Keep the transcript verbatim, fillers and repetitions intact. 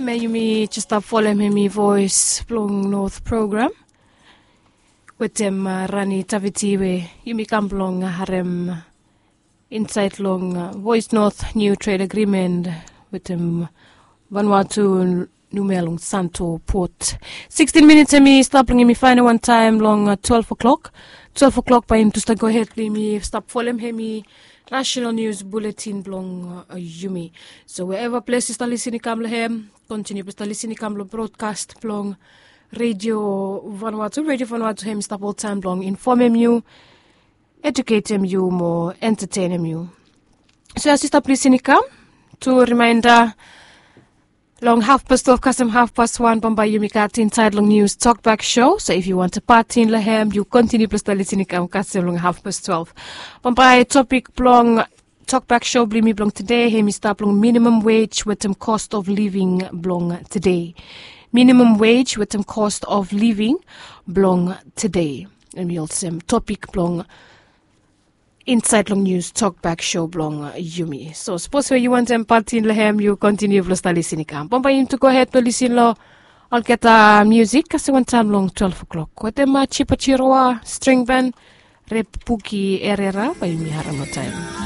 Eme yumi just up follow me voice Blong North program. With them uh, Rani Tavitiwe yumi kamplong harem inside long uh, Voice North new trade agreement with them Vanuatu Numelong Santo Port. Sixteen minutes me stopping me final one time long uh, twelve o'clock. Twelve o'clock by him to start go ahead me stop follow me National News Bulletin Blong uh, Yumi. So wherever places to listen to hem, continue to listen to broadcast Blong Radio Vanuatu, Radio Vanuatu hem stop all time Blong inform you, educate you more, entertain you. So as you stop listening to reminder long half past twelve, custom half past one, Bombay Yumikati inside long news talk back show. So if you want to party in Lahem, you continue to start listening to custom long half past twelve. Bombay topic long talk back show blimi blong today. Hey, Mister Blong minimum wage with them cost of living blong today. Minimum wage with them cost of living blong today. And we also topic blong inside long news talk back show blong uh, Yumi. So suppose where you want to party in Lahem, you continue to start listening. Bombay to go ahead to listen lo. I'll get uh, music kasi one time long twelve o'clock. What am I chipa chiroa string band rep Puki Herrera by me haramo time.